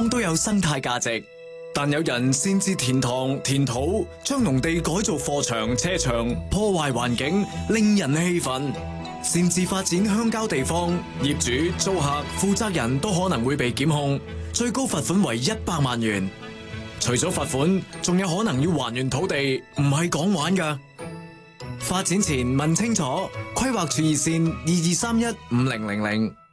方都有生態價值，但有人擅自填塘填土，將農地改造貨場、車場，破壞環境，令人氣憤。擅自發展鄉郊地方，業主、租客、負責人都可能會被檢控，最高罰款為100萬元。除咗罰款，仲有可能要還原土地，唔係講玩㗎。發展前問清楚，規劃處熱線22315000。